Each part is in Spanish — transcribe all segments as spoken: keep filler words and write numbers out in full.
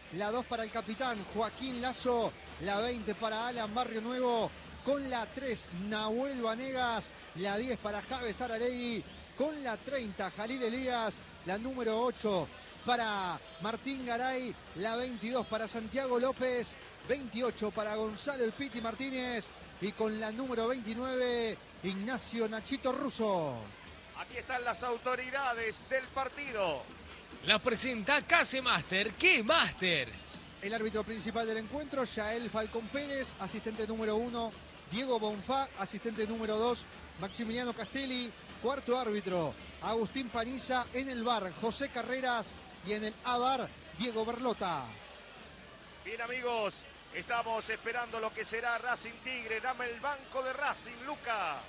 la dos para el capitán Joaquín Lazo, la veinte para Alan Barrio Nuevo, con la tres Nahuel Vanegas, la diez para Javes Aralegui, con la treinta Jalil Elías, la número ocho para Martín Garay, la veintidós para Santiago López, veintiocho para Gonzalo El Piti Martínez y con la número veintinueve Ignacio Nachito Russo. Aquí están las autoridades del partido. Las presenta Case Master. ¿Qué Master? El árbitro principal del encuentro, Yael Falcón Pérez, asistente número uno, Diego Bonfá, asistente número dos, Maximiliano Castelli, cuarto árbitro, Agustín Paniza, en el V A R, José Carreras y en el A V A R, Diego Berlota. Bien, amigos, estamos esperando lo que será Racing Tigre. Dame el banco de Racing, Luca.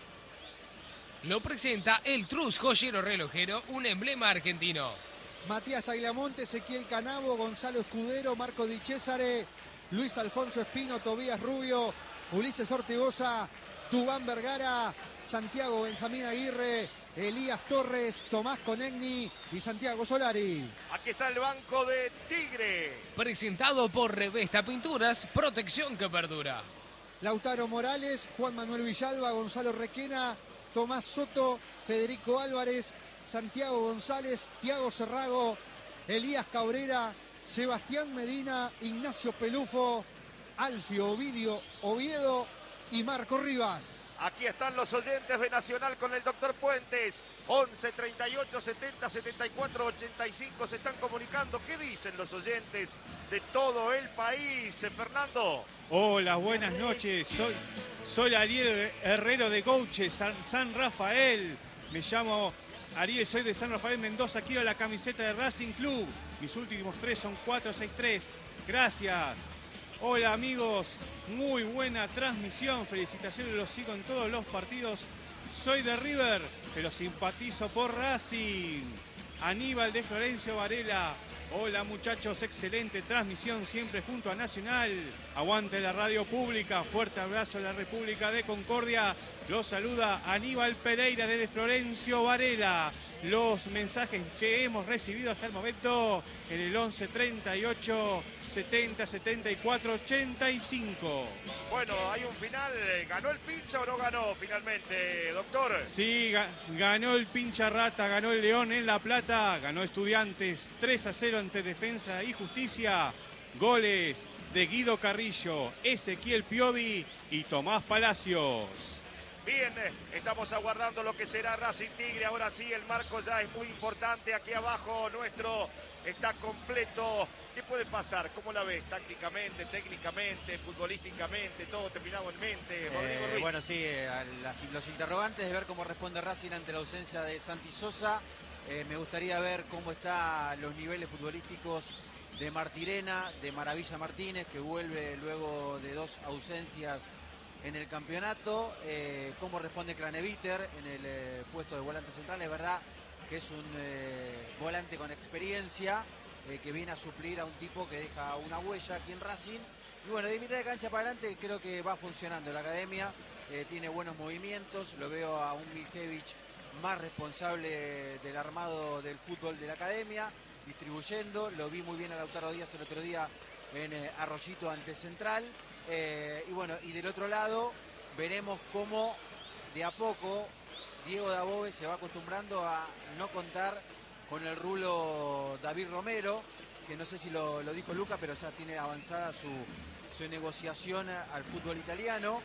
Lo presenta el Trus Joyero Relojero, un emblema argentino. Matías Tagliamonte, Ezequiel Canavo, Gonzalo Escudero, Marco Di Cesare, Luis Alfonso Espino, Tobías Rubio, Ulises Ortigosa, Tubán Vergara, Santiago Benjamín Aguirre, Elías Torres, Tomás Conegni y Santiago Solari. Aquí está el banco de Tigre. Presentado por Revesta Pinturas, protección que perdura. Lautaro Morales, Juan Manuel Villalba, Gonzalo Requena, Tomás Soto, Federico Álvarez, Santiago González, Tiago Cerrago, Elías Cabrera, Sebastián Medina, Ignacio Pelufo, Alfio Ovidio Oviedo y Marco Rivas. Aquí están los oyentes de Nacional con el doctor Puentes. once, treinta y ocho, setenta, setenta y cuatro, ochenta y cinco se están comunicando. ¿Qué dicen los oyentes de todo el país, Fernando? Hola, buenas noches. Soy, soy Ariel Herrero de Gouche, San, San Rafael. Me llamo Ariel, soy de San Rafael Mendoza. Quiero la camiseta de Racing Club. Mis últimos tres son cuatro seis tres. Gracias. Hola amigos, muy buena transmisión. Felicitaciones, los sigo en todos los partidos. Soy de River, pero simpatizo por Racing. Aníbal de Florencio Varela. Hola muchachos, excelente transmisión siempre junto a Nacional. Aguante la radio pública, fuerte abrazo a la República de Concordia. Los saluda Aníbal Pereira desde Florencio Varela. Los mensajes que hemos recibido hasta el momento en el once, treinta y ocho, setenta, setenta y cuatro, ochenta y cinco. Bueno, hay un final. ¿Ganó el pincha o no ganó finalmente, doctor? Sí, ga ganó el pincha rata, ganó el León en La Plata, ganó Estudiantes tres a cero ante Defensa y Justicia. Goles de Guido Carrillo, Ezequiel Piovi y Tomás Palacios. Bien, estamos aguardando lo que será Racing Tigre. Ahora sí, el marco ya es muy importante. Aquí abajo nuestro está completo. ¿Qué puede pasar? ¿Cómo la ves? Tácticamente, técnicamente, futbolísticamente, todo terminado en mente. Rodrigo Eh, Ruiz. bueno, sí, eh, las, los interrogantes de ver cómo responde Racing ante la ausencia de Santi Sosa. Eh, me gustaría ver cómo están los niveles futbolísticos de Martirena, de Maravilla Martínez, que vuelve luego de dos ausencias en el campeonato. Eh, cómo responde Craneviter en el eh, puesto de volante central. Es verdad que es un eh, volante con experiencia, eh, que viene a suplir a un tipo que deja una huella aquí en Racing. Y bueno, de mitad de cancha para adelante creo que va funcionando la academia. Eh, tiene buenos movimientos. Lo veo a un Miljevich más responsable del armado del fútbol de la academia, distribuyendo. Lo vi muy bien a Lautaro Díaz el otro día en eh, Arroyito ante Central. Eh, y bueno, y del otro lado veremos cómo de a poco Diego Dabove se va acostumbrando a no contar con el rulo David Romero, que no sé si lo, lo dijo Luca, pero ya tiene avanzada su, su negociación al fútbol italiano,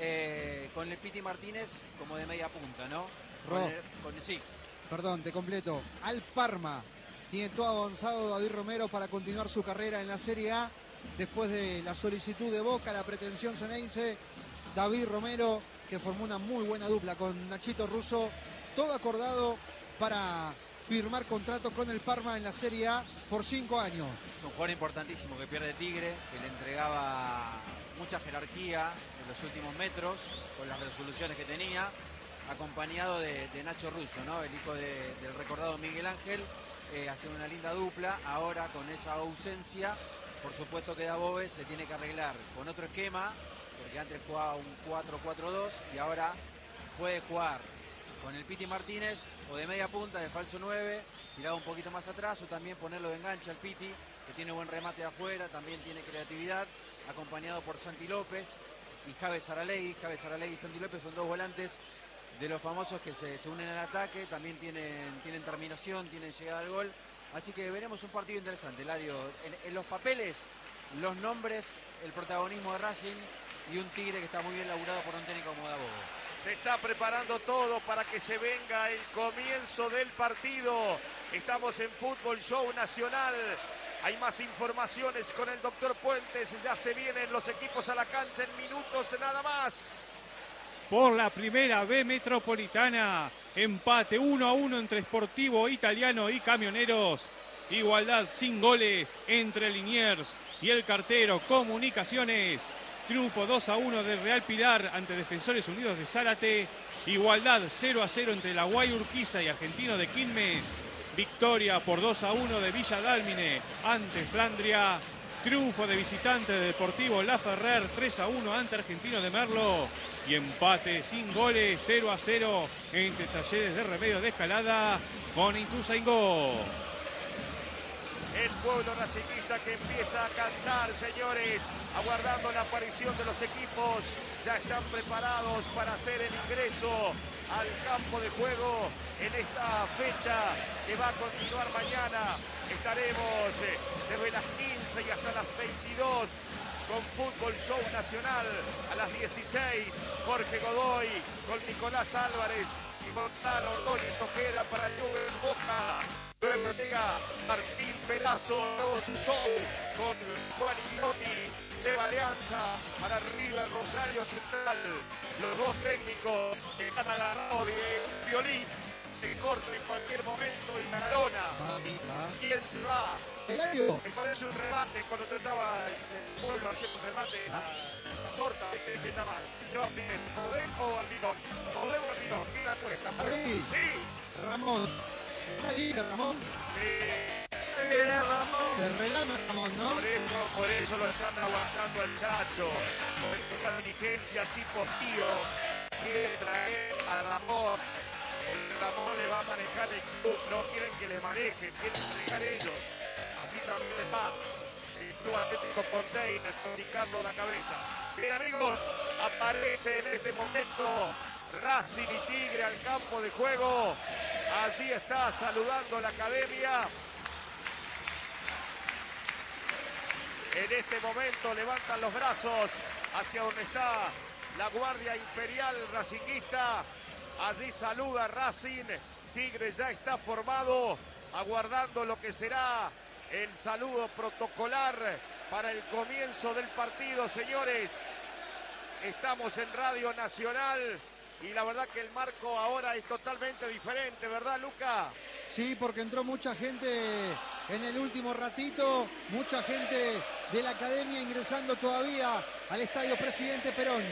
eh, con el Piti Martínez como de media punta, ¿no? Con el, con, sí. Perdón, te completo. Al Parma. Tiene todo avanzado David Romero para continuar su carrera en la Serie A. Después de la solicitud de Boca, la pretensión ceneice, David Romero, que formó una muy buena dupla con Nachito Russo, todo acordado para firmar contrato con el Parma en la Serie A por cinco años. Es un jugador importantísimo que pierde Tigre, que le entregaba mucha jerarquía en los últimos metros, con las resoluciones que tenía, acompañado de, de Nacho Russo, ¿no? El hijo de, del recordado Miguel Ángel, eh, hacen una linda dupla. Ahora con esa ausencia, por supuesto que Dabove se tiene que arreglar con otro esquema, porque antes jugaba un cuatro cuatro dos y ahora puede jugar con el Piti Martínez o de media punta, de falso nueve, tirado un poquito más atrás, o también ponerlo de enganche al Piti que tiene buen remate de afuera, también tiene creatividad, acompañado por Santi López y Javes Saralegui. Javes Saralegui y Santi López son dos volantes de los famosos que se, se unen al ataque, también tienen, tienen terminación, tienen llegada al gol. Así que veremos un partido interesante, Eladio. En, en los papeles, los nombres, el protagonismo de Racing y un Tigre que está muy bien laburado por un técnico como Dabogo. Se está preparando todo para que se venga el comienzo del partido. Estamos en Fútbol Show Nacional. Hay más informaciones con el doctor Puentes. Ya se vienen los equipos a la cancha en minutos nada más. Por la primera B Metropolitana, empate uno a uno entre Sportivo Italiano y Camioneros. Igualdad sin goles entre Liniers y el cartero Comunicaciones. Triunfo dos a uno del Real Pilar ante Defensores Unidos de Zárate. Igualdad cero a cero entre la Guay Urquiza y Argentino de Quilmes. Victoria por dos a uno de Villa Dálmine ante Flandria. Triunfo de visitante de Deportivo La Ferrer tres a uno ante Argentino de Merlo. Y empate sin goles cero a cero entre Talleres de Remedios de Escalada con Ituzaingó. El pueblo racinguista que empieza a cantar, señores, aguardando la aparición de los equipos. Ya están preparados para hacer el ingreso al campo de juego en esta fecha que va a continuar mañana. Estaremos desde las quince y hasta las veintidós con Fútbol Show Nacional. A las dieciséis, Jorge Godoy con Nicolás Álvarez y Gonzalo Ordóñez Ojeda para Nubes Boca. Luego llega Martín Pedazo, todo su show con Juan Igliotti, Seba Alianza para River Rosario Central. Los dos técnicos que están agarrados de violín, se corta en cualquier momento y Maradona. ¿Quién se va? Eladio. Me parece un remate cuando trataba el pueblo haciendo un remate a la torta. ¿Quién está mal? ¿Quién se va primero? ¿Odén o Albinón? ¿Odén o Albinón? ¿Quién la cuesta? Ahí. Sí. Ramón. Está libre, Ramón. Sí. Viene Ramón. Se relama Ramón, ¿no? Por eso, por eso lo están aguantando al Chacho. Esta dirigencia tipo C I O quiere traer a Ramón. Ramón le va a manejar el club. No quieren que le manejen, quieren manejar ellos. Así también les va. El Club Atlético Container indicando la cabeza. Bien, amigos, aparece en este momento Racing y Tigre al campo de juego. Allí está saludando la academia. En este momento levantan los brazos hacia donde está la Guardia Imperial Racinguista. Allí saluda Racing. Tigre ya está formado, aguardando lo que será el saludo protocolar para el comienzo del partido, señores. Estamos en Radio Nacional y la verdad que el marco ahora es totalmente diferente, ¿verdad, Luca? Sí, porque entró mucha gente en el último ratito, mucha gente de la academia ingresando todavía al Estadio Presidente Perón.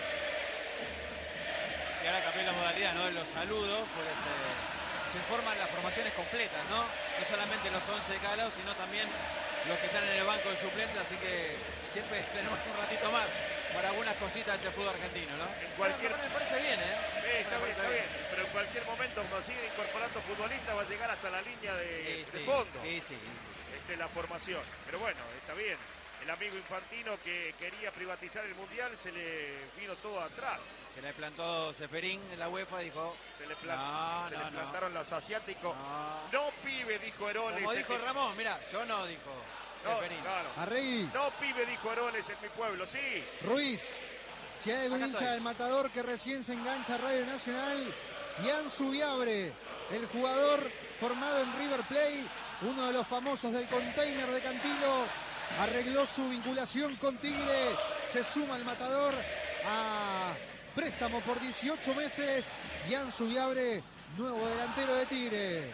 Y ahora cambió la modalidad, ¿no?, de los saludos, porque se, se forman las formaciones completas, ¿no? No solamente los once de cada lado, sino también los que están en el banco de suplentes, así que siempre tenemos un ratito más para algunas cositas de fútbol argentino, ¿no? En cualquier... Bueno, me parece bien, ¿eh? Sí, está Me bien, parece está bien. Pero en cualquier momento, cuando siguen incorporando futbolistas, va a llegar hasta la línea de, Sí, sí, de fondo. sí, sí, sí. Este, la formación. Pero bueno, está bien. El amigo Infantino que quería privatizar el Mundial, se le vino todo atrás. Se le plantó Ceferín en la UEFA, dijo... Se le, plan... No, se no, le no. plantaron los asiáticos. No. No, pibe, dijo Heroles. Como en dijo mi- Ramón, mira, yo no, dijo No, Ceferín. claro. Arregui, No, pibe, dijo Heroles en mi pueblo, sí. Ruiz, si hay algún Acá hincha estoy. del Matador que recién se engancha a Radio Nacional, Ian Subiabre, el jugador formado en River Plate, uno de los famosos del container de Cantilo, arregló su vinculación con Tigre, se suma al Matador a préstamo por dieciocho meses. Ian Subiabre, nuevo delantero de Tigre.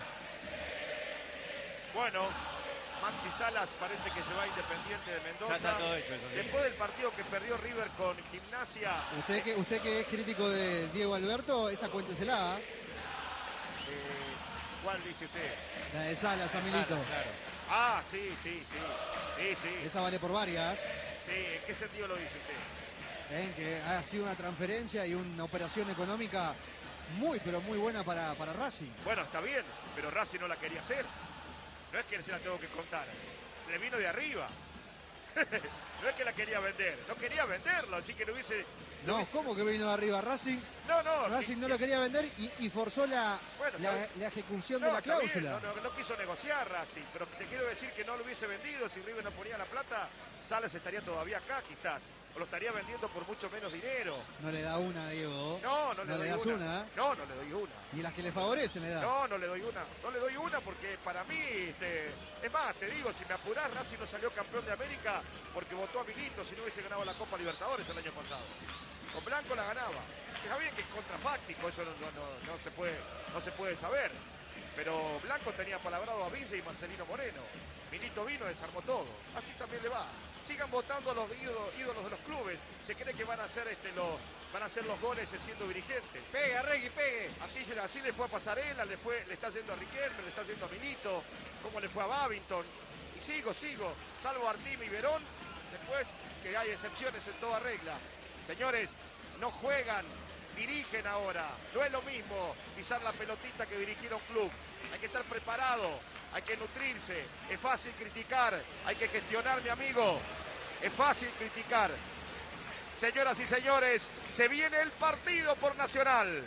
Bueno, Maxi Salas parece que se va a Independiente de Mendoza. Ya está todo hecho eso, sí. Después del partido que perdió River con Gimnasia, Usted que, usted que es crítico de Diego Alberto, esa cuéntesela, ¿eh? eh, ¿cuál dice usted? La de Salas, Amilito. Claro, claro. Ah, sí, sí, sí. Sí, sí. Esa vale por varias. Sí, ¿en qué sentido lo dice usted? En que ha sido una transferencia y una operación económica muy, pero muy buena para, para Racing. Bueno, está bien, pero Racing no la quería hacer. No es que se la tengo que contar. le vino de arriba. No es que la quería vender, no quería venderlo, así que no hubiese... No, hubiese... ¿cómo que vino de arriba? Racing, No, no. Racing que, no lo quería vender y, y forzó la, Bueno, la, está la ejecución no, de la está bien, cláusula. no, no, no quiso negociar Racing, pero te quiero decir que no lo hubiese vendido si River no ponía la plata. Salas estaría todavía acá quizás, o lo estaría vendiendo por mucho menos dinero. No le da una, Diego. No, no le No doy le das una. una, ¿eh? No, no le doy una. Y las que le favorecen le da. No, no le doy una. No le doy una porque para mí, este, es más, te digo, si me apurás, Racing no salió campeón de América porque votó a Milito si no hubiese ganado la Copa Libertadores el año pasado. Con Blanco la ganaba. Está bien que es contrafáctico, eso no, no, no, no, se puede, no se puede saber. Pero Blanco tenía palabrado a Villa y Marcelino Moreno. Milito vino, desarmó todo. Así también le va. Sigan votando a los ídolos, ídolos de los clubes. Se cree que van a hacer este, los, van a hacer los goles siendo dirigentes. Pegue, Arregui, pegue. Así, así le fue a Pasarela, le, fue, le está haciendo a Riquelme, le está haciendo a Milito, como le fue a Babington. Y sigo, sigo. Salvo a Artim y Verón, después que hay excepciones en toda regla. Señores, no juegan, dirigen ahora. No es lo mismo pisar la pelotita que dirigir a un club. Hay que estar preparado, hay que nutrirse. Es fácil criticar, hay que gestionar, mi amigo. Es fácil criticar. Señoras y señores, se viene el partido por Nacional.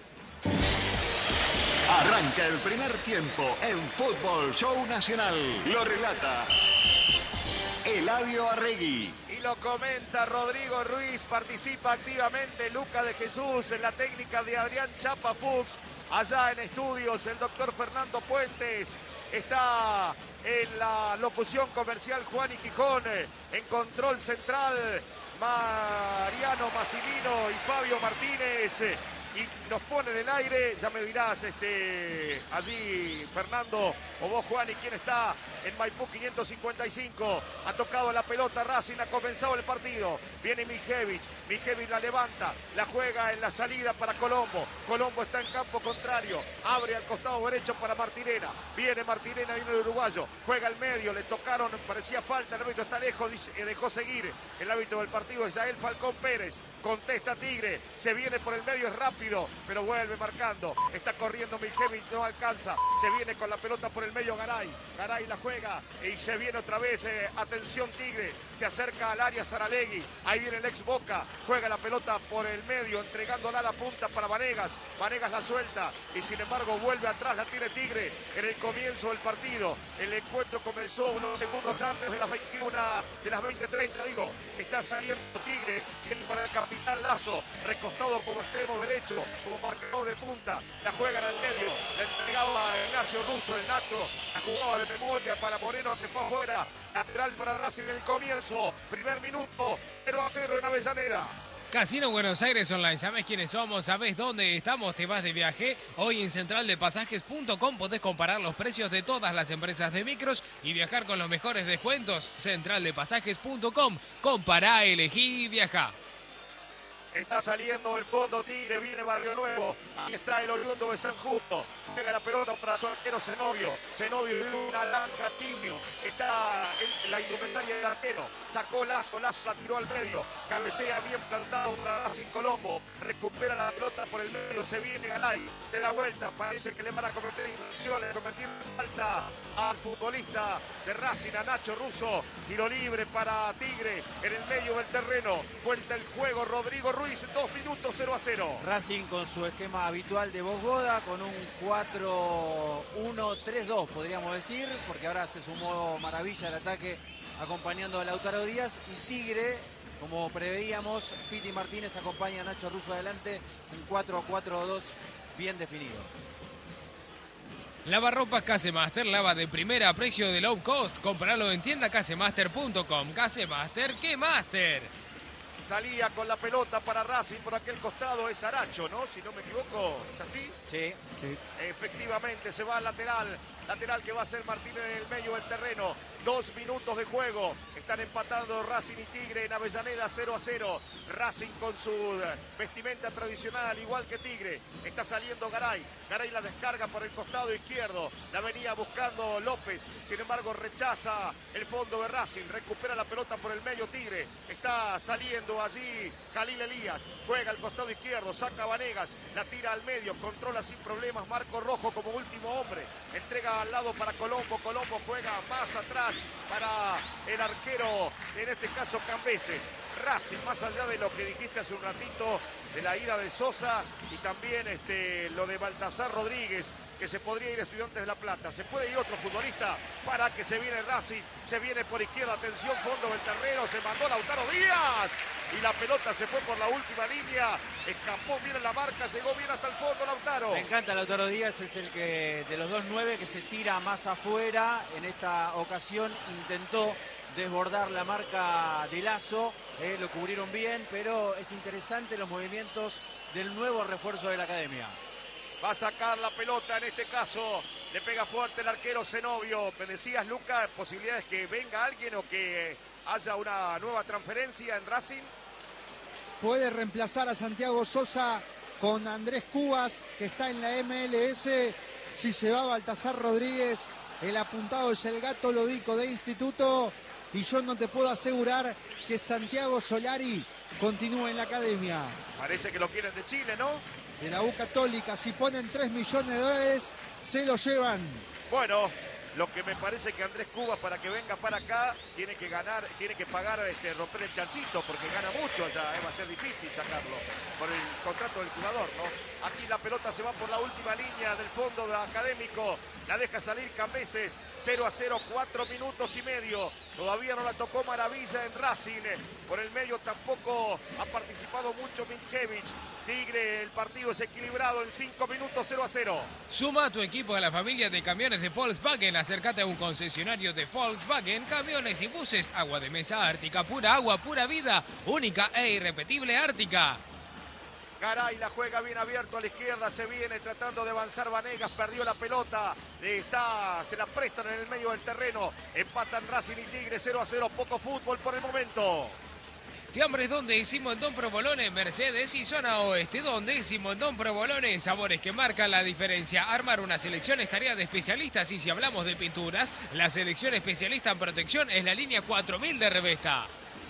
Arranca el primer tiempo en Fútbol Show Nacional. Lo relata Eladio Arregui. Y lo comenta Rodrigo Ruiz, participa activamente Luca de Jesús en la técnica de Adrián Chapa Fuchs. Allá en estudios el doctor Fernando Puentes. Está en la locución comercial Juan y Gijón. En control central Mariano Massimino y Fabio Martínez. Y nos pone en el aire, ya me dirás, este, allí Fernando o vos Juan, y quién está en Maipú quinientos cincuenta y cinco. Ha tocado la pelota Racing, ha comenzado el partido. Viene Mijevic, Mijevic la levanta, la juega en la salida para Colombo. Colombo está en campo contrario, abre al costado derecho para Martirena. Viene Martirena, viene el uruguayo, juega al medio, le tocaron, parecía falta, el árbitro está lejos, dejó seguir. El árbitro del partido es Yael Falcón Pérez, contesta Tigre, se viene por el medio, es rápido. Pero vuelve marcando, está corriendo Mijevic, no alcanza, se viene con la pelota por el medio Garay, Garay la juega y se viene otra vez, eh, atención Tigre, se acerca al área Saralegui, ahí viene el ex Boca, juega la pelota por el medio, entregándola a la punta para Vanegas, Vanegas la suelta y sin embargo vuelve atrás, la tiene Tigre en el comienzo del partido. El encuentro comenzó unos segundos antes de las veintiuna, de las veinte treinta, digo, está saliendo Tigre, viene para el capitán Lazo, recostado como extremo derecho, como marcador de punta, la juegan al medio, la entregaba a Ignacio Russo, el Nato, la jugaba de memoria para Moreno, se fue afuera, lateral para Racing en el comienzo, primer minuto, cero a cero en Avellaneda. Casino Buenos Aires Online, ¿sabés quiénes somos? ¿Sabés dónde estamos? ¿Te vas de viaje? Hoy en central de pasajes punto com podés comparar los precios de todas las empresas de micros y viajar con los mejores descuentos. central de pasajes punto com, compará, elegí y viajá. Está saliendo el fondo Tigre, viene Barrio Nuevo. Ahí está el oriundo de San Justo. Juega la pelota para su arquero Zenobio. Zenobio de una larga tibio. Está en la indumentaria del arquero. Sacó Lazo, Lazo la tiró al medio. Cabecea bien plantado para Racing Colombo. Recupera la pelota por el medio. Se viene Galay. Se da vuelta. Parece que le van a cometer infracciones. Cometer falta al futbolista de Racing, a Nacho Russo. Tiro libre para Tigre en el medio del terreno. Cuenta el juego Rodrigo Ruiz. Dos minutos, cero a cero. Racing con su esquema habitual de Bosgoda, con un cuatro uno tres dos, podríamos decir, porque ahora se sumó Maravilla al ataque acompañando a Lautaro Díaz, y Tigre, como preveíamos, Piti Martínez acompaña a Nacho Russo adelante, un cuatro cuatro dos bien definido. Lavarropas Casemaster, lava de primera a precio de low cost. Compralo en tienda casemaster punto com. Casemaster, ¿qué master? Salía con la pelota para Racing por aquel costado, es Aracho, ¿no? Si no me equivoco, ¿es así? Sí. Sí. Efectivamente, se va al lateral. Lateral que va a ser Martínez en el medio del terreno. Dos minutos de juego. Están empatando Racing y Tigre en Avellaneda cero a cero. Racing con su vestimenta tradicional, igual que Tigre. Está saliendo Garay. Garay la descarga por el costado izquierdo. La venía buscando López. Sin embargo, rechaza el fondo de Racing. Recupera la pelota por el medio Tigre. Está saliendo allí Jalil Elías. Juega al costado izquierdo. Saca a Vanegas. La tira al medio. Controla sin problemas Marco Rojo como último hombre. Entrega juega al lado para Colombo. Colombo juega más atrás para el arquero, en este caso Cambeses. Racing, más allá de lo que dijiste hace un ratito, de la ira de Sosa y también este, lo de Baltasar Rodríguez, que se podría ir Estudiantes de La Plata. Se puede ir otro futbolista para que se viene Racing. Se viene por izquierda, atención, fondo del terreno, se mandó Lautaro Díaz. Y la pelota se fue por la última línea. Escapó bien en la marca, llegó bien hasta el fondo Lautaro. Me encanta Lautaro Díaz, es el que de los dos nueve que se tira más afuera. En esta ocasión intentó desbordar la marca de Lazo. Eh, lo cubrieron bien, pero es interesante los movimientos del nuevo refuerzo de la academia. Va a sacar la pelota, en este caso le pega fuerte el arquero Zenobio. Me decías, Lucas, posibilidades que venga alguien o que haya una nueva transferencia en Racing. Puede reemplazar a Santiago Sosa con Andrés Cubas, que está en la M L S. Si se va Baltasar Rodríguez, el apuntado es el Gato Lodico de Instituto. Y yo no te puedo asegurar que Santiago Solari continúe en la academia. Parece que lo quieren de Chile, ¿no? De la U Católica, si ponen tres millones de dólares, se lo llevan. Bueno, lo que me parece que Andrés Cubas, para que venga para acá, tiene que ganar, tiene que pagar, este, romper el chanchito, porque gana mucho allá, eh, va a ser difícil sacarlo por el contrato del jugador, ¿no? Aquí la pelota se va por la última línea del fondo de Académico, la deja salir Cambeses, cero a cero, cuatro minutos y medio. Todavía no la tocó Maravilla en Racing. Por el medio tampoco ha participado mucho Minkevich. Tigre, el partido es equilibrado en cinco minutos, cero a cero. Suma a tu equipo a la familia de camiones de Volkswagen. Acércate a un concesionario de Volkswagen, camiones y buses. Agua de mesa Ártica, pura agua, pura vida. Única e irrepetible Ártica. Garay la juega bien abierto a la izquierda, se viene tratando de avanzar Vanegas, perdió la pelota, está, se la prestan en el medio del terreno, empatan Racing y Tigre, cero a cero, poco fútbol por el momento. Fiambres, donde Simondón Provolone, Mercedes y zona oeste, donde Simondón Provolone, sabores que marcan la diferencia. Armar una selección es tarea de especialistas y si hablamos de pinturas, la selección especialista en protección es la línea cuatro mil de Revesta.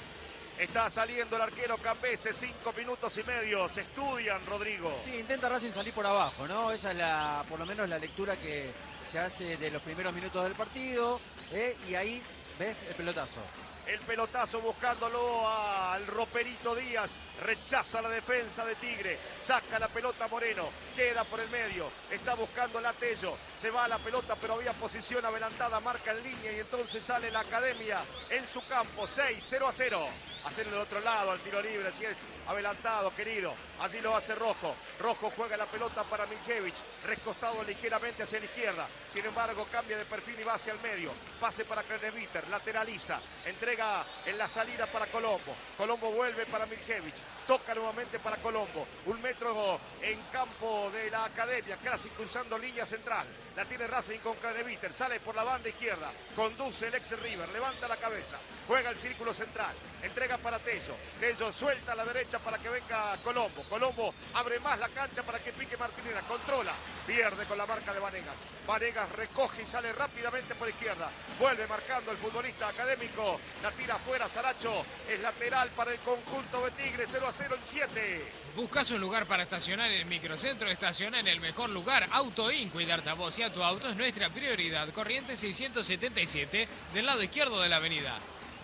Está saliendo el arquero Cambeses, cinco minutos y medio. Se estudian, Rodrigo. Sí, intenta Racing salir por abajo, ¿no? Esa es la, por lo menos la lectura que se hace de los primeros minutos del partido. ¿eh? Y ahí ves el pelotazo. El pelotazo buscándolo al Roperito Díaz. Rechaza la defensa de Tigre. Saca la pelota Moreno. Queda por el medio. Está buscando la Tello. Se va a la pelota, pero había posición adelantada. Marca en línea y entonces sale la academia en su campo. seis, cero a cero. Hacerlo del otro lado al tiro libre. Así es. Adelantado, querido. Así lo hace Rojo. Rojo juega la pelota para Minkevich. Recostado ligeramente hacia la izquierda. Sin embargo, cambia de perfil y va hacia el medio. Pase para Kreneviter. Lateraliza. Entrega en la salida para Colombo. Colombo vuelve para Minkevich. Toca nuevamente para Colombo. Un metro en campo de la academia. Casi cruzando línea central. La tiene Racing con Kreneviter. Sale por la banda izquierda. Conduce el ex River. Levanta la cabeza. Juega el círculo central. Entrega para Tello. Tello suelta a la derecha para que venga Colombo. Colombo abre más la cancha para que pique Martinera. Controla. Pierde con la marca de Vanegas. Vanegas recoge y sale rápidamente por izquierda. Vuelve marcando el futbolista académico. La tira afuera Saracho. Es lateral para el conjunto de Tigre. cero a cero en siete. ¿Buscas un lugar para estacionar en el microcentro? Estaciona en el mejor lugar. Auto In. Cuidarte a vos y a tu auto es nuestra prioridad. Corriente seiscientos setenta y siete del lado izquierdo de la avenida.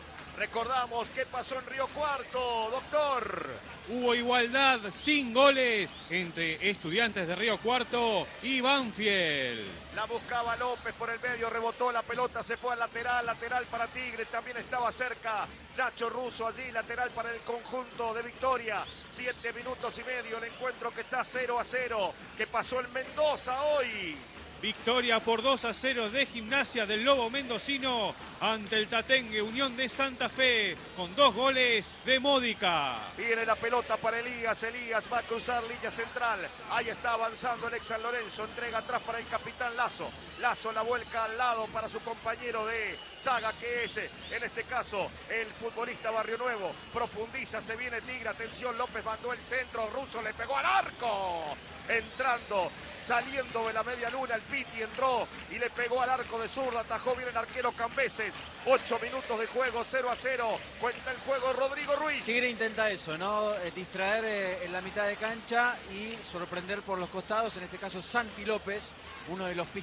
Recordamos qué pasó en Río Cuarto, doctor. Hubo igualdad sin goles entre Estudiantes de Río Cuarto y Banfield. La buscaba López por el medio, rebotó la pelota, se fue al lateral, lateral para Tigre, también estaba cerca Nacho Russo allí, lateral para el conjunto de Victoria. Siete minutos y medio, el encuentro que está cero a cero, que pasó en Mendoza hoy. Victoria por dos a cero de Gimnasia del Lobo Mendocino ante el Tatengue Unión de Santa Fe con dos goles de Módica. Viene la pelota para Elías, Elías va a cruzar línea central, ahí está avanzando el ex San Lorenzo, entrega atrás para el capitán Lazo, Lazo la vuelca al lado para su compañero de saga que es en este caso el futbolista Barrio Nuevo, profundiza, se viene Tigre, atención, López mandó el centro, Russo le pegó al arco, entrando, saliendo de la media luna, el Piti entró y le pegó al arco de zurda, atajó bien el arquero Cambeses. Ocho minutos de juego, cero a cero, cuenta el juego Rodrigo Ruiz. Tigre intenta eso, ¿no? Eh, distraer eh, en la mitad de cancha y sorprender por los costados, en este caso Santi López, uno de los pistones que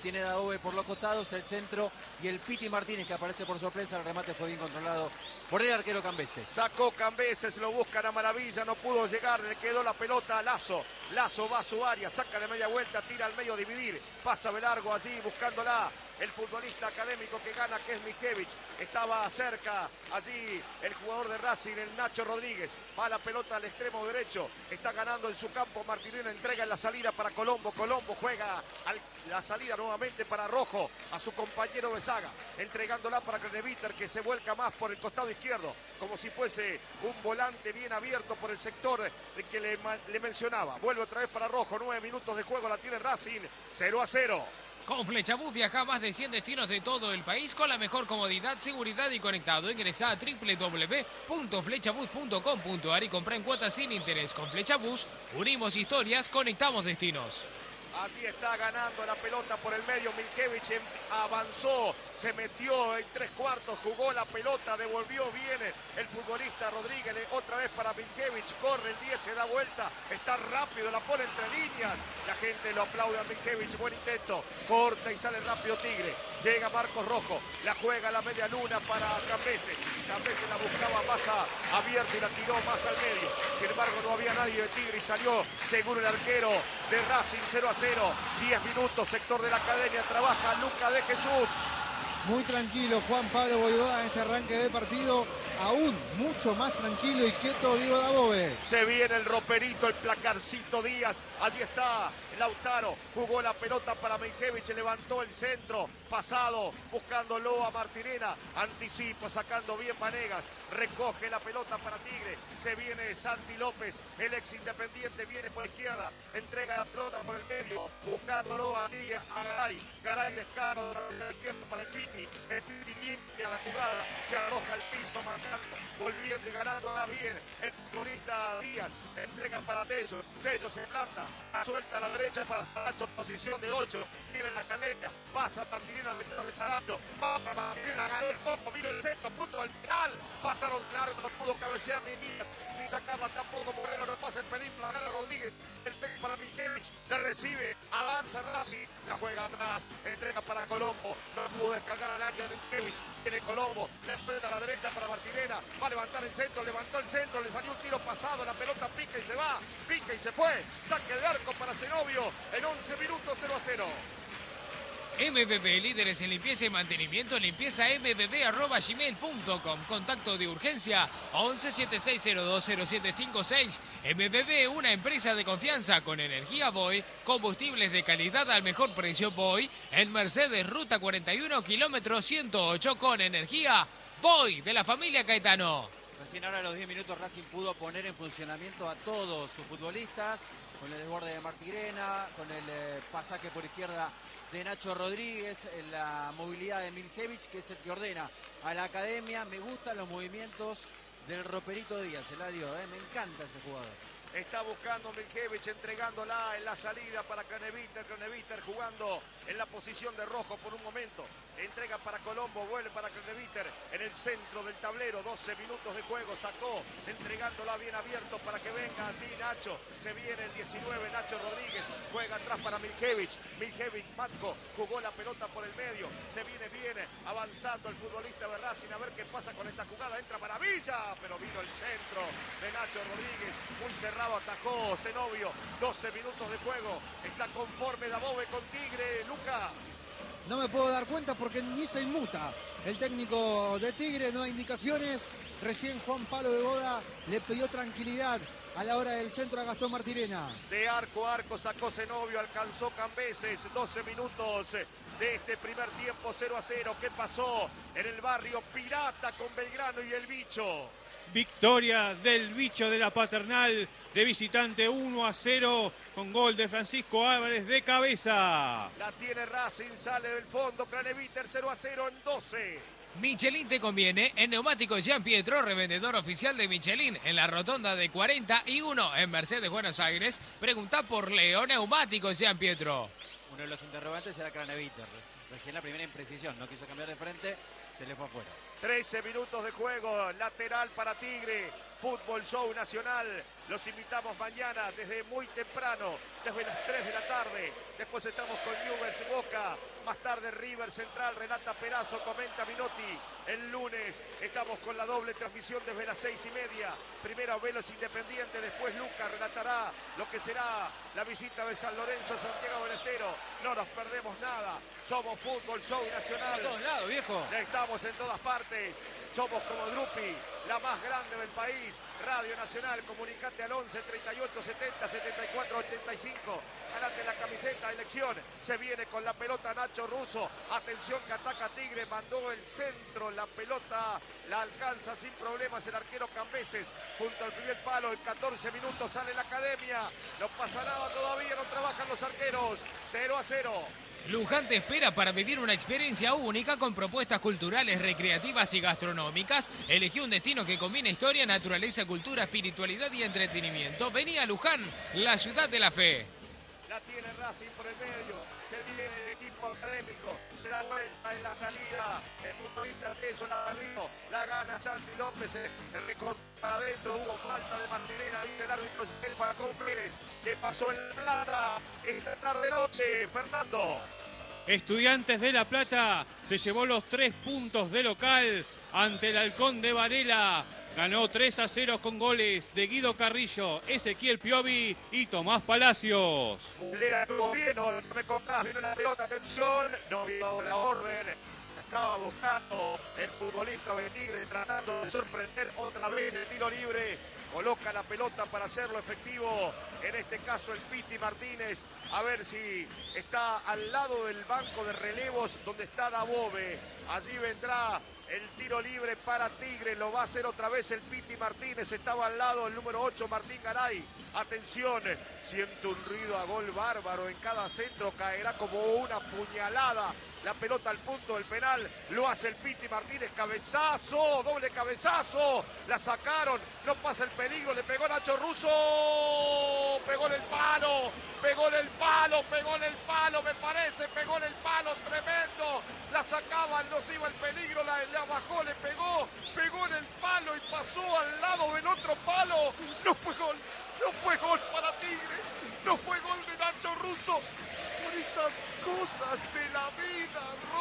tiene Daove por los costados, el centro y el Piti Martínez que aparece por sorpresa. El remate fue bien controlado por el arquero Cambeses. Sacó Cambeses, lo buscan a maravilla, no pudo llegar, le quedó la pelota a Lazo. Lazo va a su área, saca de media vuelta, tira al medio, dividir, pasa de largo allí buscándola. El futbolista académico que gana, que es Mijevich, estaba cerca allí el jugador de Racing, el Nacho Rodríguez. Va la pelota al extremo derecho, está ganando en su campo. Martirena entrega en la salida para Colombo. Colombo juega al, la salida nuevamente para Rojo, a su compañero de saga, entregándola para Craneviter, que se vuelca más por el costado izquierdo, como si fuese un volante bien abierto por el sector que le, le mencionaba. Vuelve otra vez para Rojo, nueve minutos de juego la tiene Racing, cero a cero. Con Flechabús viaja a más de cien destinos de todo el país con la mejor comodidad, seguridad y conectado. Ingresa a doble u doble u doble u punto flechabús punto com punto a r y compra en cuotas sin interés. Con Flechabús unimos historias, conectamos destinos. Así está ganando la pelota por el medio. Mijevich avanzó, se metió en tres cuartos, jugó la pelota, devolvió bien el futbolista Rodríguez. Otra vez para Mijevich, corre el diez, se da vuelta, está rápido, la pone entre líneas. La gente lo aplaude a Mijevich, buen intento. Corta y sale rápido Tigre. Llega Marcos Rojo, la juega a la media luna para Cambeses. Cambeses la buscaba más a, abierta y la tiró más al medio. Sin embargo, no había nadie de Tigre y salió seguro el arquero de Racing. Cero a cero. diez minutos, sector de la academia, trabaja Luca de Jesús. Muy tranquilo Juan Pablo Voivoda en este arranque de partido, aún mucho más tranquilo y quieto Diego Dabove. Se viene el roperito, el placarcito Díaz, allí está Lautaro, jugó la pelota para Mijevich, levantó el centro, pasado, buscándolo a Martirena, anticipa, sacando bien Vanegas, recoge la pelota para Tigre, se viene Santi López, el ex Independiente, viene por izquierda, entrega la pelota por el medio, buscándolo así a Garay, Garay descarga otra vez a la izquierda para el Piti, el Piti limpia la jugada, se arroja al piso marcando, volviendo y ganándola bien, el futbolista Díaz, entrega para Tello, Tello se planta, suelta a la derecha para Saracho, posición de ocho, tiene la academia, pasa Martirena detrás de Saracho, va para Martirena, ganó el foco, vino el centro, punto del penal, pasaron claro, no pudo cabecear ni Díaz, ni sacarla tampoco, Moreno no pasa el peligro, la gana Rodríguez, el pecho para Mijevich, la recibe, avanza Racing, la juega atrás, entrega para Colombo, no pudo descargar al área de Mijevich, tiene Colombo, le suelta a la derecha para Martirena, va a levantar el centro, levantó el centro, le salió un tiro pasado, la pelota pica y se va, pica y se fue, saque de arco para Zenobio, en once minutos, cero a cero. M V B, líderes en limpieza y mantenimiento, limpieza m v b arroba gmail punto com. Contacto de urgencia once setenta y seis cero dos cero siete cinco seis. M V B, una empresa de confianza con energía Voy, combustibles de calidad al mejor precio Voy, en Mercedes, ruta cuarenta y uno, kilómetro ciento ocho, con energía Voy, de la familia Caetano. Recién ahora a los diez minutos Racing pudo poner en funcionamiento a todos sus futbolistas, con el desborde de Martirena, con el eh, pasaje por izquierda de Nacho Rodríguez, la movilidad de Mijevich, que es el que ordena a la academia. Me gustan los movimientos del roperito Díaz, Eladio, ¿eh? Me encanta ese jugador. Está buscando Mijevich, entregándola en la salida para Craneviter. Craneviter jugando en la posición de Rojo por un momento. Entrega para Colombo, vuelve para Craneviter en el centro del tablero. doce minutos de juego, sacó, entregándola bien abierto para que venga así Nacho. Se viene el diecinueve, Nacho Rodríguez, juega atrás para Mijevich. Mijevich, Matko, jugó la pelota por el medio. Se viene bien, avanzando el futbolista de Racing. A ver qué pasa con esta jugada. Entra Maravilla, pero vino el centro de Nacho Rodríguez. Muy cerrado. Atajó Zenobio, doce minutos de juego, está conforme Dabove con Tigre, Luca. No me puedo dar cuenta porque ni se inmuta el técnico de Tigre, no hay indicaciones. Recién Juan Pablo Voivoda le pidió tranquilidad a la hora del centro a Gastón Martirena. De arco a arco sacó Zenobio, alcanzó Cambeses, doce minutos de este primer tiempo, cero a cero. ¿Qué pasó en el barrio Pirata con Belgrano y el Bicho? Victoria del Bicho de la Paternal de visitante uno a cero con gol de Francisco Álvarez de cabeza. La tiene Racing, sale del fondo, Craneviter cero a cero en doce. Michelin te conviene en Neumáticos Jean Pietro, revendedor oficial de Michelin, en la rotonda de cuarenta y uno en Mercedes, Buenos Aires. Pregunta por Leo, Neumáticos Jean Pietro. Uno de los interrogantes era Craneviter. Recién la primera imprecisión, no quiso cambiar de frente, se le fue afuera. trece minutos de juego, lateral para Tigre. Fútbol Show Nacional. Los invitamos mañana desde muy temprano, desde las tres de la tarde. Después estamos con Newell's Boca. Más tarde River Central, Renata Perazo, comenta Minotti. El lunes estamos con la doble transmisión desde las seis y media. Primero Velos Independiente, después Lucas relatará lo que será la visita de San Lorenzo a Santiago del Estero. No nos perdemos nada. Somos Fútbol Show Nacional. A todos lados, viejo. Estamos en todas partes. Somos como Drupi, la más grande del país. Radio Nacional, comunicate al once, treinta y ocho, setenta, setenta y cuatro, ochenta y cinco. Ganate la camiseta, elección. Se viene con la pelota Nacho Russo. Atención que ataca Tigre, mandó el centro. La pelota la alcanza sin problemas el arquero Cambeses. Junto al primer palo, en catorce minutos sale la academia. No pasa nada todavía, no trabajan los arqueros. cero a cero. Luján te espera para vivir una experiencia única con propuestas culturales, recreativas y gastronómicas. Elegí un destino que combina historia, naturaleza, cultura, espiritualidad y entretenimiento. Vení a Luján, la ciudad de la fe. La tiene Racing por el medio. Se viene el equipo académico. Se da vuelta en la salida. El futbolista Teso la perdió. La gana Santi López. El recorte para adentro. Hubo falta de Martirena. Dice el árbitro el Falcón Pérez. Que pasó en La Plata esta tarde-noche. Fernando. Estudiantes de La Plata se llevó los tres puntos de local ante el Halcón de Varela. Ganó tres a cero con goles de Guido Carrillo, Ezequiel Piovi y Tomás Palacios. Lera estuvo bien, no me contás, vino la pelota, atención, no vio la orden. Estaba buscando el futbolista de Tigre, tratando de sorprender otra vez el tiro libre. Coloca la pelota para hacerlo efectivo. En este caso el Piti Martínez. A ver si está al lado del banco de relevos donde está Dabove. Allí vendrá el tiro libre para Tigre. Lo va a hacer otra vez el Piti Martínez. Estaba al lado el número ocho, Martín Garay. Atención, siente un ruido a gol bárbaro. En cada centro caerá como una puñalada. La pelota al punto del penal, lo hace el Piti Martínez, cabezazo, doble cabezazo, la sacaron, no pasa el peligro, le pegó Nacho Russo, pegó en el palo, pegó en el palo, pegó en el palo, me parece, pegó en el palo, tremendo, la sacaban, no se iba el peligro, la, la bajó, le pegó, pegó en el palo y pasó al lado del otro palo, no fue gol, no fue gol para Tigre, no fue gol de Nacho Russo. Por esas cosas de la vida,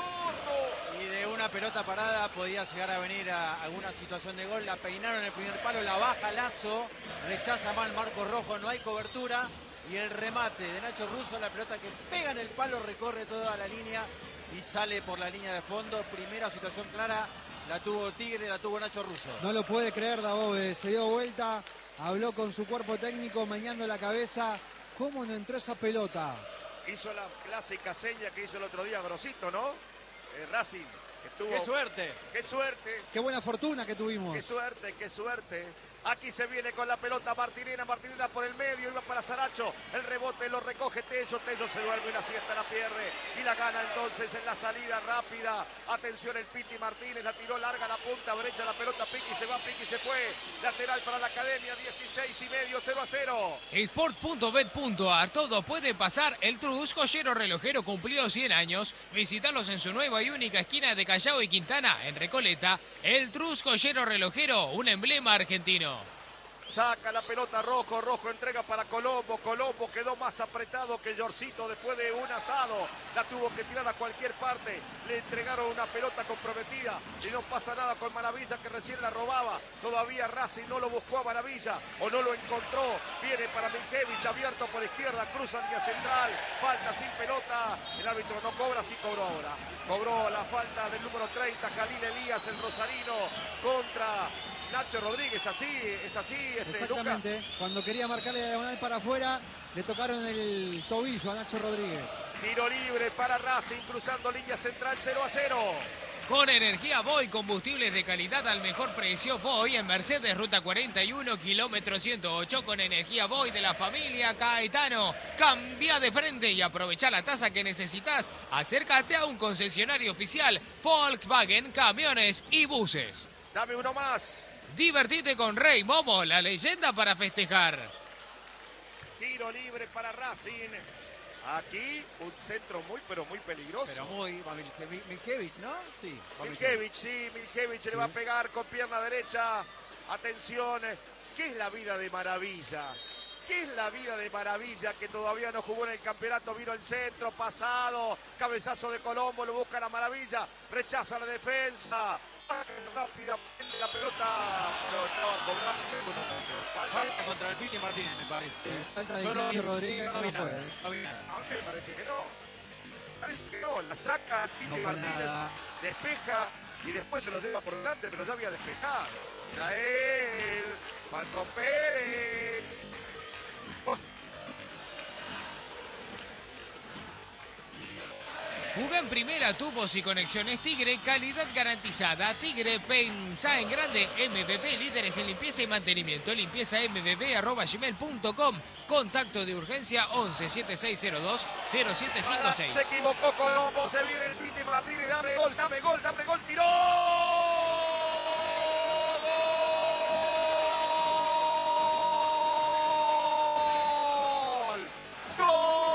Rorro. Y de una pelota parada podía llegar a venir a alguna situación de gol. La peinaron en el primer palo, la baja Lazo, rechaza mal Marco Rojo, no hay cobertura. Y el remate de Nacho Russo, la pelota que pega en el palo, recorre toda la línea y sale por la línea de fondo. Primera situación clara, la tuvo Tigre, la tuvo Nacho Russo. No lo puede creer Dabove, se dio vuelta, habló con su cuerpo técnico, meneando la cabeza. ¿Cómo no entró esa pelota? Hizo la clásica seña que hizo el otro día Grosito, ¿no? Eh, Racing. Estuvo... ¡Qué suerte! ¡Qué suerte! ¡Qué buena fortuna que tuvimos! ¡Qué suerte, qué suerte! Aquí se viene con la pelota Martirena, Martirena por el medio, iba para Saracho, el rebote lo recoge Tello, Tello se duerme y la siesta la pierde y la gana entonces en la salida rápida. Atención el Piti Martínez, la tiró larga la punta derecha, la pelota Piqui se va, Piqui se fue, lateral para la academia, dieciséis y medio, cero a cero. Sport punto bet punto a R, todo puede pasar. El Trus, joyero relojero, cumplió cien años. Visitarlos en su nueva y única esquina de Callao y Quintana, en Recoleta. El Trus, joyero relojero, un emblema argentino. Saca la pelota Rojo, Rojo entrega para Colombo, Colombo quedó más apretado que Yorcito después de un asado, la tuvo que tirar a cualquier parte, le entregaron una pelota comprometida y no pasa nada con Maravilla que recién la robaba, todavía Racing no lo buscó a Maravilla o no lo encontró, viene para Minkevich abierto por izquierda, cruza línea central, falta sin pelota, el árbitro no cobra, sí cobró ahora, cobró la falta del número treinta, Jalil Elías, el rosarino, contra Nacho Rodríguez, así, es así, este, exactamente, Luca. Cuando quería marcarle la diagonal para afuera, le tocaron el tobillo a Nacho Rodríguez. Tiro libre para Racing, cruzando línea central, cero a cero. Con energía Voy, combustibles de calidad al mejor precio. Voy en Mercedes, ruta cuarenta y uno, kilómetro ciento ocho. Con energía Voy de la familia Caetano. Cambia de frente y aprovecha la tasa que necesitas. Acércate a un concesionario oficial Volkswagen, camiones y buses. Dame uno más. Divertite con Rey Momo, la leyenda para festejar. Tiro libre para Racing. Aquí un centro muy, pero muy peligroso. Pero muy, Minkevich, ¿no? Sí. Minkevich, sí, Minkevich sí. Le va a pegar con pierna derecha. Atención, ¿Qué es la vida de Maravilla? ¿Qué es la vida de Maravilla que todavía no jugó en el campeonato? Vino el centro, pasado, cabezazo de Colombo, lo busca la Maravilla, rechaza la defensa, saca rápidamente la pelota, pero estaba cobrando. Falta contra el Piti Martínez, me parece. Falta de Solo Ignacio bien, Rodríguez, no no vi fue. nada, no vi nada. A mí me parece que no. Parece que no, la saca el Piti No fue Martínez, nada. despeja y después se lo lleva por delante, pero ya había despejado. Era él, Marco Pérez. Juega en primera, tubos y conexiones Tigre, calidad garantizada. Tigre, pensá en grande. M V P, líderes en limpieza y mantenimiento. Limpieza m v p arroba gmail punto com. Contacto de urgencia once setenta y seis cero dos cero siete cinco seis. Se equivocó Colombo, se viene el Piti Martínez, dame gol, dame gol, dame gol, tiró.